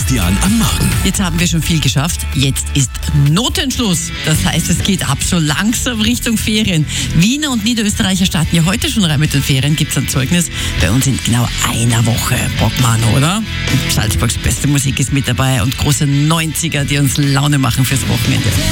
Christian am Morgen. Jetzt haben wir schon viel geschafft. Jetzt ist Notenschluss. Das heißt, es geht ab so langsam Richtung Ferien. Wiener und Niederösterreicher starten ja heute schon rein mit den Ferien. Gibt es ein Zeugnis? Bei uns in genau einer Woche. Bockmann, oder? Salzburgs beste Musik ist mit dabei und große 90er, die uns Laune machen fürs Wochenende.